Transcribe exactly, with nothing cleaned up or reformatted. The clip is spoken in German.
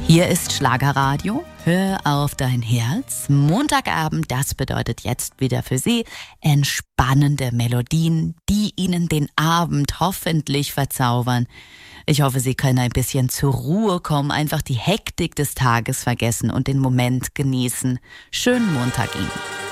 Hier ist Schlagerradio. Hör auf dein Herz. Montagabend, das bedeutet jetzt wieder für Sie entspannende Melodien, die Ihnen den Abend hoffentlich verzaubern. Ich hoffe, Sie können ein bisschen zur Ruhe kommen, einfach die Hektik des Tages vergessen und den Moment genießen. Schönen Montag Ihnen.